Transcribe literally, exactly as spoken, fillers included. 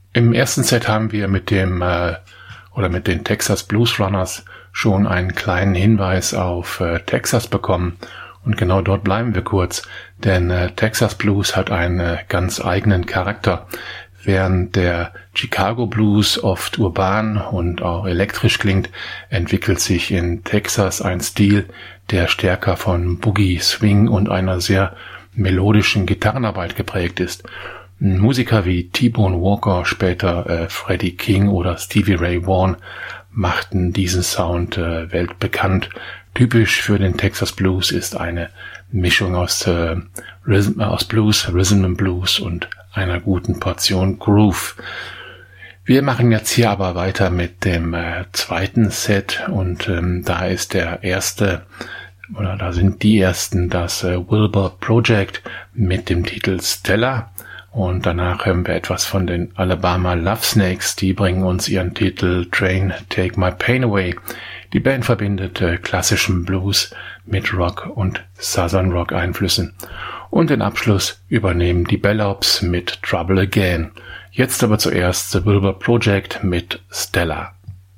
Im ersten Set haben wir mit dem äh, oder mit den Texas Blues Runners schon einen kleinen Hinweis auf äh, Texas bekommen. Und genau dort bleiben wir kurz, denn äh, Texas Blues hat einen äh, ganz eigenen Charakter. Während der Chicago Blues oft urban und auch elektrisch klingt, entwickelt sich in Texas ein Stil, der stärker von Boogie, Swing und einer sehr melodischen Gitarrenarbeit geprägt ist. Musiker wie T-Bone Walker, später äh, Freddie King oder Stevie Ray Vaughan machten diesen Sound äh, weltbekannt. Typisch für den Texas Blues ist eine Mischung aus, äh, Rhythm, aus Blues, Rhythm and Blues und einer guten Portion Groove. Wir machen jetzt hier aber weiter mit dem äh, zweiten Set und ähm, da ist der erste, oder da sind die ersten das äh, Wilbur Project mit dem Titel Stella. Und danach hören wir etwas von den Alabama Love Snakes, die bringen uns ihren Titel Train, Take My Pain Away. Die Band verbindet äh, klassischen Blues mit Rock und Southern Rock Einflüssen. Und den Abschluss übernehmen die Bellops mit Trouble Again. Jetzt aber zuerst The Wilbur Project mit Stella.